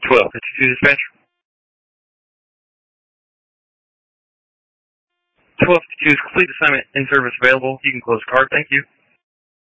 1252 dispatch. 1252 is complete assignment in service available. You can close the card. Thank you.